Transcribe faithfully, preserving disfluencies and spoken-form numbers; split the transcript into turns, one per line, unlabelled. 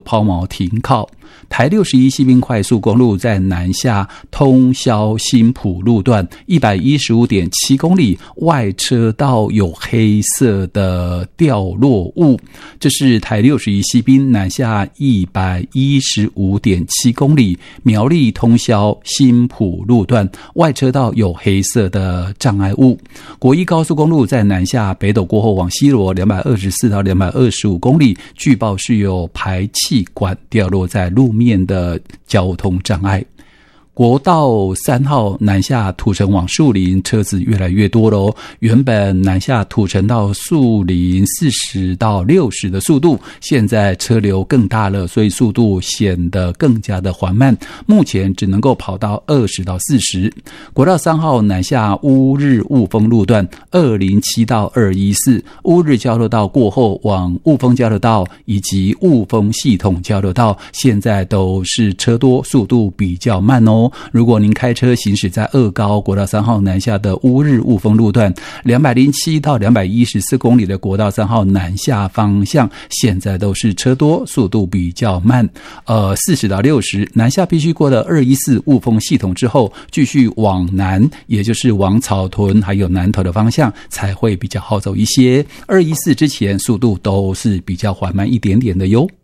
抛锚停靠。台六十一西滨快速公路在南下通霄新埔路段 一百一十五点七公里，外车道有黑色的掉落物。这是台六十一西滨南下 一百一十五点七公里，苗栗通霄新埔路段外车道有黑色的障碍物。国一高速公路在南下北斗过后往西螺两百二十四到两百二十五公里，据报是有排气管掉落在路面的交通障碍。国道三号南下土城往树林车子越来越多咯，原本南下土城到树林四十到六十的速度，现在车流更大了，所以速度显得更加的缓慢，目前只能够跑到二十到四十。国道三号南下乌日雾峰路段二零七到二一四，乌日交流道过后往雾峰交流道以及雾峰系统交流道现在都是车多，速度比较慢哦。如果您开车行驶在二高国道三号南下的乌日雾峰路段两百零七到两百一十四公里的国道三号南下方向，现在都是车多，速度比较慢，呃四十到六十。南下必须过了二一四雾峰系统之后，继续往南，也就是往草屯还有南投的方向才会比较好走一些。二一四之前速度都是比较缓慢一点点的哟。